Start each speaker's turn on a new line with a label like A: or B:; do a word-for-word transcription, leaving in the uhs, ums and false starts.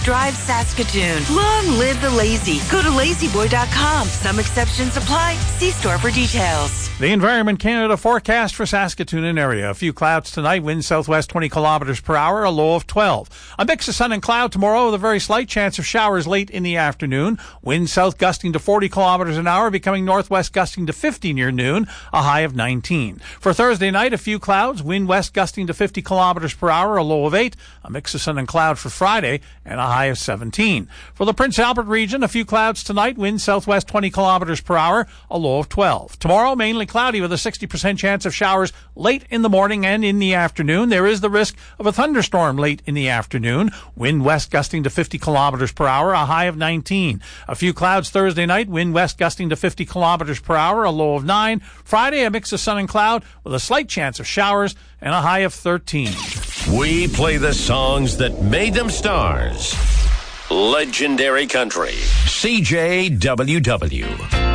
A: Drive Saskatoon. Long live the lazy. Go to lazy boy dot com. Some exceptions apply. See store for details.
B: The Environment Canada forecast for Saskatoon and area. A few clouds tonight. Wind southwest twenty kilometers per hour. A low of twelve. A mix of sun and cloud tomorrow with a very slight chance of showers late in the afternoon. Wind south gusting to forty kilometers an hour, becoming northwest gusting to fifty near noon. A high of nineteen. For Thursday night, a few clouds. Wind west gusting to fifty kilometers per hour. A low of eight. A mix of sun and cloud for Friday and a high of seventeen. For the Prince Albert region, a few clouds tonight. Wind southwest twenty kilometers per hour. A low of twelve. Tomorrow, mainly cloudy with a sixty percent chance of showers late in the morning and in the afternoon. There is the risk of a thunderstorm late in the afternoon. Wind west gusting to fifty kilometers per hour, a high of nineteen. A few clouds Thursday night. Wind west gusting to fifty kilometers per hour, a low of nine. Friday, a mix of sun and cloud with a slight chance of showers and a high of thirteen.
C: We play the songs that made them stars. Legendary Country. C J W W.